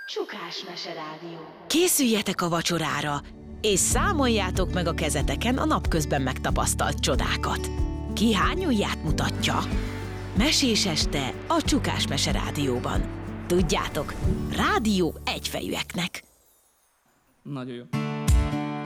Csukás Mese Rádió. Készüljetek a vacsorára, és számoljátok meg a kezeteken a napközben megtapasztalt csodákat. Ki hány ujját mutatja? Mesés este a Csukás Mese Rádióban. Tudjátok, rádió egyfejűeknek. Nagyon jó.